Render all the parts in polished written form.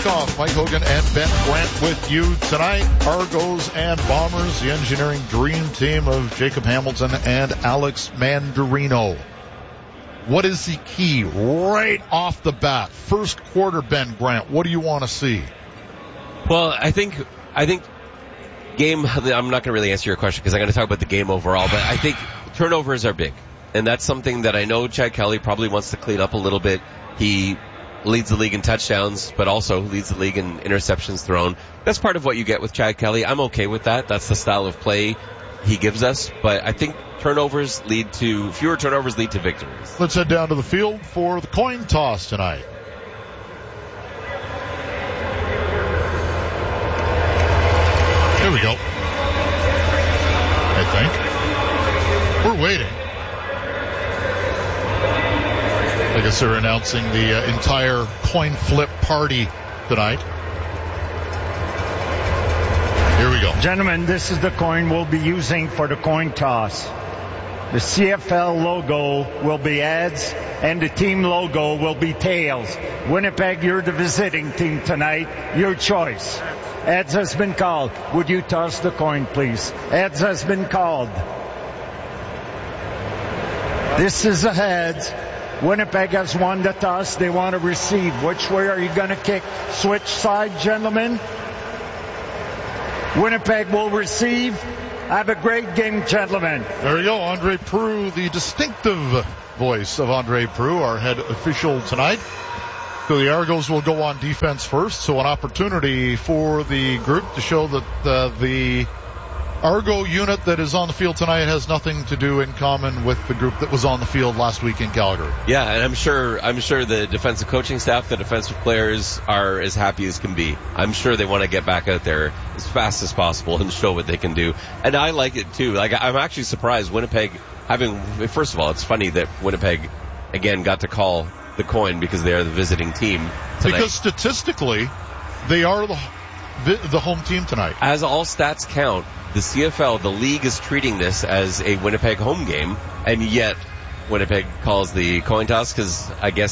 kickoff. Mike Hogan and Ben Grant with you tonight. Argos and Bombers, the engineering dream team of Jacob Hamilton and Alex Mandarino. What is the key right off the bat? First quarter, Ben Grant, what do you want to see? Well, I think game, I'm not going to really answer your question because I'm going to talk about the game overall, but I think turnovers are big. And that's something that I know Chad Kelly probably wants to clean up a little bit. He leads the league in touchdowns, but also leads the league in interceptions thrown. That's part of what you get with Chad Kelly. I'm okay with that. That's the style of play he gives us. But I think fewer turnovers lead to victories. Let's head down to the field for the coin toss tonight. Here we go. I think. We're waiting. I guess they're announcing the entire coin flip party tonight. Here we go. Gentlemen, this is the coin we'll be using for the coin toss. The CFL logo will be heads, and the team logo will be tails. Winnipeg, you're the visiting team tonight. Your choice. Heads has been called. Would you toss the coin, please? Heads has been called. This is the heads. Winnipeg has won the toss. They want to receive. Which way are you going to kick? Switch side, gentlemen. Winnipeg will receive. Have a great game, gentlemen. There you go. Andre Proulx, the distinctive voice of Andre Proulx, our head official tonight. So the Argos will go on defense first. So an opportunity for the group to show that the Argo unit that is on the field tonight has nothing to do in common with the group that was on the field last week in Calgary. Yeah, and I'm sure the defensive coaching staff, the defensive players are as happy as can be. I'm sure they want to get back out there as fast as possible and show what they can do. And I like it too. Like, I'm actually surprised Winnipeg first of all, it's funny that Winnipeg again got to call the coin because they are the visiting team tonight. Because statistically, they are the home team tonight. As all stats count, the CFL, the league is treating this as a Winnipeg home game, and yet Winnipeg calls the coin toss because I guess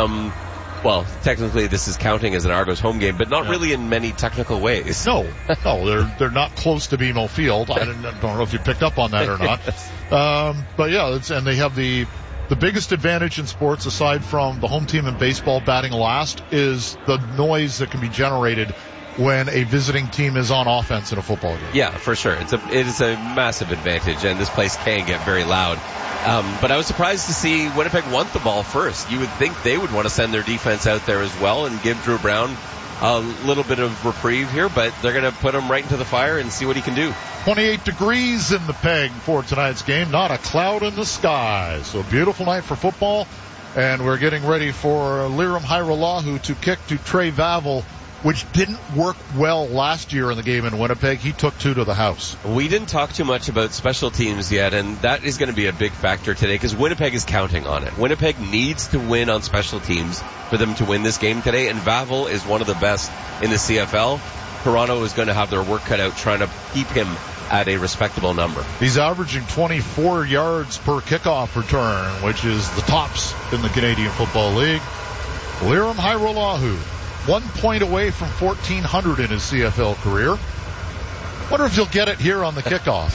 technically this is counting as an Argos home game, but not really in many technical ways. No, they're not close to BMO Field. I don't know if you picked up on that or not. But yeah, and they have the biggest advantage in sports, aside from the home team in baseball batting last, is the noise that can be generated when a visiting team is on offense in a football game. Yeah, for sure. It is a massive advantage, and this place can get very loud. But I was surprised to see Winnipeg want the ball first. You would think they would want to send their defense out there as well and give Drew Brown a little bit of reprieve here, but they're going to put him right into the fire and see what he can do. 28 degrees in the Peg for tonight's game. Not a cloud in the sky. So a beautiful night for football, and we're getting ready for Liram Hajrullahu to kick to Trey Vavel, which didn't work well last year in the game in Winnipeg. He took 2 to the house. We didn't talk too much about special teams yet, and that is going to be a big factor today because Winnipeg is counting on it. Winnipeg needs to win on special teams for them to win this game today, and Vavel is one of the best in the CFL. Toronto is going to have their work cut out trying to keep him at a respectable number. He's averaging 24 yards per kickoff return, which is the tops in the Canadian Football League. Liram Hajrullahu, 1 point away from 1,400 in his CFL career. Wonder if he'll get it here on the kickoff.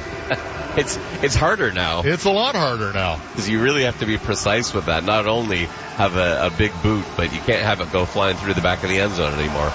It's harder now. It's a lot harder now. Because you really have to be precise with that. Not only have a big boot, but you can't have it go flying through the back of the end zone anymore.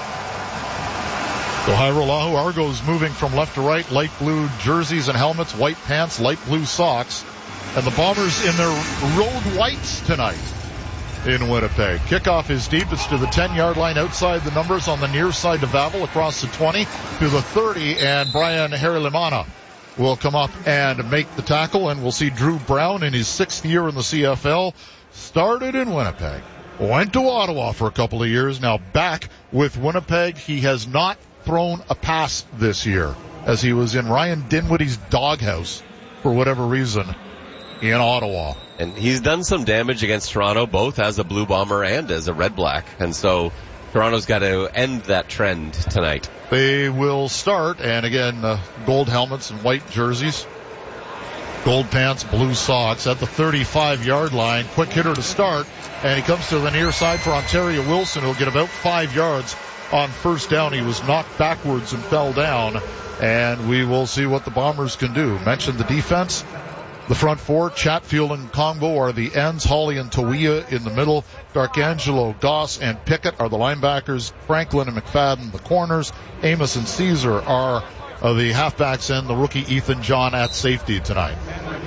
So Hajrullahu, Argos moving from left to right, light blue jerseys and helmets, white pants, light blue socks. And the Bombers in their road whites tonight in Winnipeg. Kickoff is deep. It's to the 10-yard line outside the numbers on the near side to Vavel, across the 20 to the 30, and Brian Harilimana will come up and make the tackle, and we'll see Drew Brown in his 6th year in the CFL. Started in Winnipeg. Went to Ottawa for a couple of years. Now back with Winnipeg. He has not thrown a pass this year, as he was in Ryan Dinwiddie's doghouse for whatever reason in Ottawa. And he's done some damage against Toronto, both as a Blue Bomber and as a Red Black. And so Toronto's got to end that trend tonight. They will start, and again, gold helmets and white jerseys. Gold pants, blue socks at the 35-yard line. Quick hitter to start, and he comes to the near side for Ontario Wilson, who'll get about 5 yards on first down. He was knocked backwards and fell down, and we will see what the Bombers can do. Mentioned the defense. The front four, Chatfield and Combo are the ends. Hawley and Tawia in the middle. Darkangelo, Goss, and Pickett are the linebackers. Franklin and McFadden, the corners. Amos and Caesar are the halfbacks, and the rookie Ethan John at safety tonight.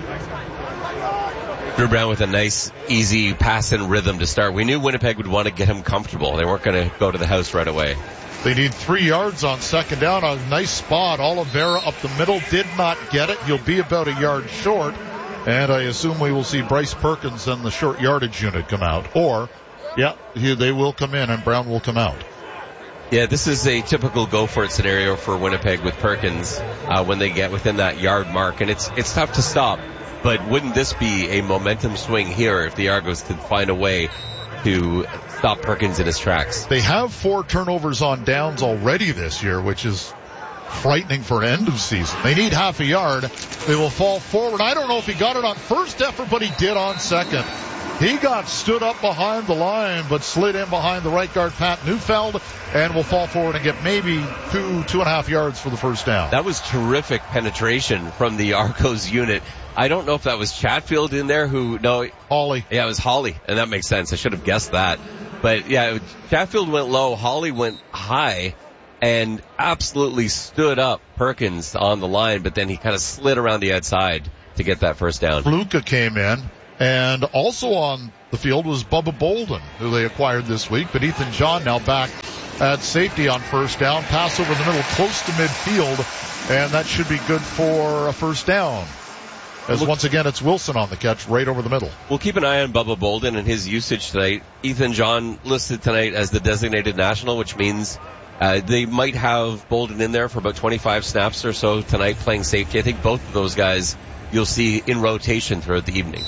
Drew Brown with a nice, easy pass and rhythm to start. We knew Winnipeg would want to get him comfortable. They weren't going to go to the house right away. They need 3 yards on second down. A nice spot. Oliveira up the middle, did not get it. He'll be about a yard short. And I assume we will see Bryce Perkins and the short yardage unit come out. Or, they will come in and Brown will come out. Yeah, this is a typical go-for-it scenario for Winnipeg with Perkins when they get within that yard mark. And it's tough to stop. But wouldn't this be a momentum swing here if the Argos could find a way to stop Perkins in his tracks? They have 4 turnovers on downs already this year, which is frightening for an end of season. They need half a yard. They will fall forward. I don't know if he got it on first effort, but he did on second. He got stood up behind the line, but slid in behind the right guard, Pat Neufeld, and will fall forward and get maybe 2.5 yards for the first down. That was terrific penetration from the Argos unit. I don't know if that was Chatfield in there Hawley. Yeah, it was Hawley, and that makes sense. I should have guessed that. But yeah, Chatfield went low, Hawley went high, and absolutely stood up Perkins on the line, but then he kind of slid around the outside to get that first down. Luca came in, and also on the field was Bubba Bolden, who they acquired this week, but Ethan John now back at safety on first down. Pass over the middle close to midfield, and that should be good for a first down. As once again, it's Wilson on the catch right over the middle. We'll keep an eye on Bubba Bolden and his usage tonight. Ethan John listed tonight as the designated national, which means they might have Bolden in there for about 25 snaps or so tonight playing safety. I think both of those guys you'll see in rotation throughout the evening.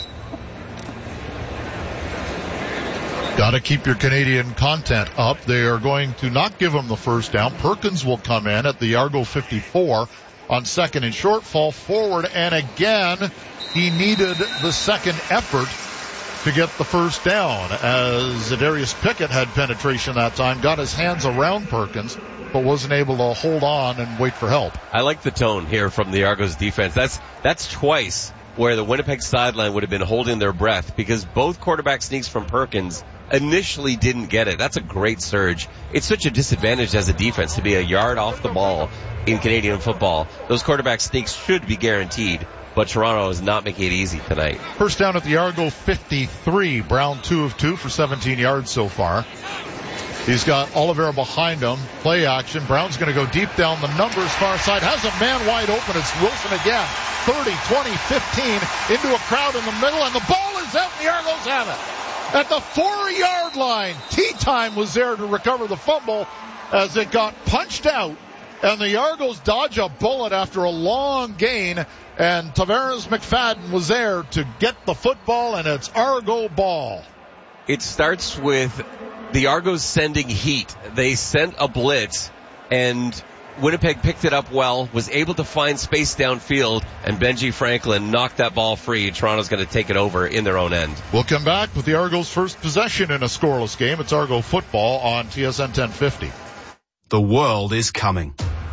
Got to keep your Canadian content up. They are going to not give him the first down. Perkins will come in at the Argo 54 on second and short, fall forward, and again, he needed the second effort to get the first down, as Zadarius Pickett had penetration that time, got his hands around Perkins, but wasn't able to hold on and wait for help. I like the tone here from the Argos defense. That's twice where the Winnipeg sideline would have been holding their breath because both quarterback sneaks from Perkins initially didn't get it. That's a great surge. It's such a disadvantage as a defense to be a yard off the ball in Canadian football. Those quarterback sneaks should be guaranteed, but Toronto is not making it easy tonight. First down at the Argo 53. Brown 2 of 2 for 17 yards so far. He's got Oliveira behind him. Play action. Brown's going to go deep down the numbers far side. Has a man wide open. It's Wilson again. 30, 20, 15 into a crowd in the middle, and the ball is out, and the Argos have it. At the 4-yard line, T-Time was there to recover the fumble as it got punched out, and the Argos dodge a bullet after a long gain, and Tavares McFadden was there to get the football, and it's Argo ball. It starts with the Argos sending heat. They sent a blitz, and Winnipeg picked it up well, was able to find space downfield, and Benji Franklin knocked that ball free. Toronto's going to take it over in their own end. We'll come back with the Argos' first possession in a scoreless game. It's Argo football on TSN 1050. The world is coming.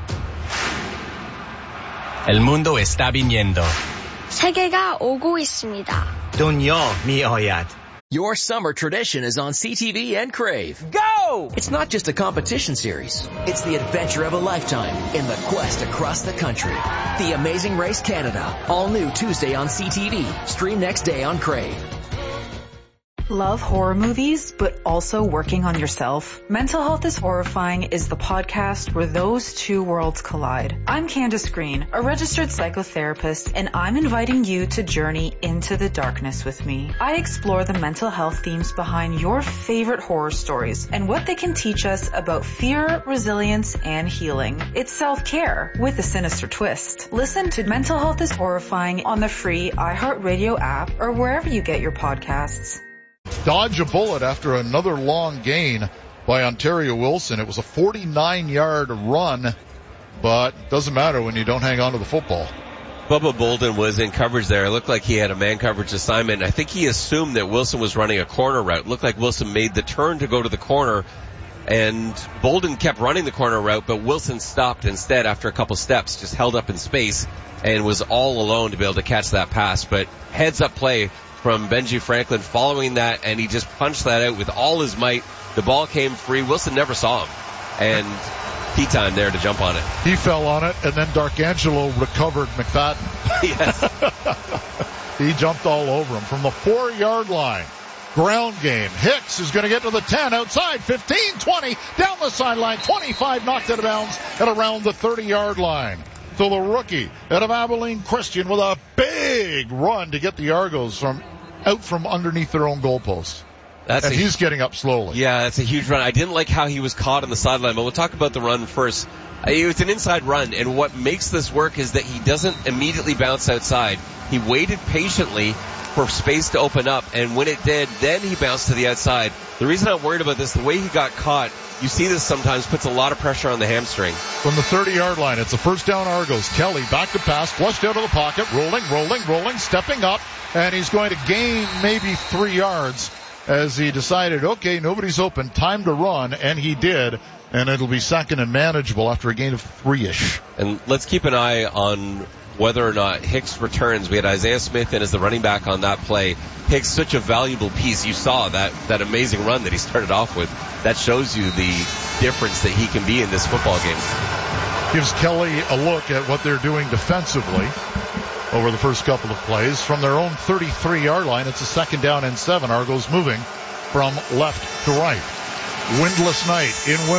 El mundo está viniendo. 세계가 오고 있습니다. Dunyo mi oyad. Your summer tradition is on CTV and Crave. Go! It's not just a competition series. It's the adventure of a lifetime in the quest across the country. The Amazing Race Canada. All new Tuesday on CTV. Stream next day on Crave. Love horror movies, but also working on yourself? Mental Health is Horrifying is the podcast where those two worlds collide. I'm Candace Green, a registered psychotherapist, and I'm inviting you to journey into the darkness with me. I explore the mental health themes behind your favorite horror stories and what they can teach us about fear, resilience, and healing. It's self-care with a sinister twist. Listen to Mental Health is Horrifying on the free iHeartRadio app or wherever you get your podcasts. Dodge a bullet after another long gain by Ontario Wilson. It was a 49-yard run, but doesn't matter when you don't hang on to the football. Bubba Bolden was in coverage there. It looked like he had a man coverage assignment. I think he assumed that Wilson was running a corner route. It looked like Wilson made the turn to go to the corner, and Bolden kept running the corner route, but Wilson stopped instead after a couple steps, just held up in space, and was all alone to be able to catch that pass. But heads-up play from Benji Franklin following that, and he just punched that out with all his might. The ball came free. Wilson never saw him, and P-time there to jump on it. He fell on it, and then Darkangelo recovered McFadden. Yes. He jumped all over him from the 4-yard line. Ground game. Hicks is going to get to the 10 outside, 15, 20, down the sideline, 25, knocked out of bounds at around the 30-yard line. So the rookie out of Abilene Christian with a big run to get the Argos out from underneath their own goalpost. He's getting up slowly. Yeah, that's a huge run. I didn't like how he was caught on the sideline, but we'll talk about the run first. It's an inside run, and what makes this work is that he doesn't immediately bounce outside. He waited patiently for space to open up, and when it did, then he bounced to the outside. The reason I'm worried about this, the way he got caught, you see this sometimes, puts a lot of pressure on the hamstring. From the 30-yard line, it's a first down Argos. Kelly back to pass, flushed out of the pocket, rolling, stepping up, and he's going to gain maybe 3 yards as he decided, okay, nobody's open, time to run, and he did, and it'll be second and manageable after a gain of 3-ish. And let's keep an eye on whether or not Hicks returns. We had Isaiah Smith in as the running back on that play. Hicks, such a valuable piece. You saw that amazing run that he started off with. That shows you the difference that he can be in this football game. Gives Kelly a look at what they're doing defensively over the first couple of plays. From their own 33-yard line, it's a second down and 7. Argos moving from left to right. Windless night in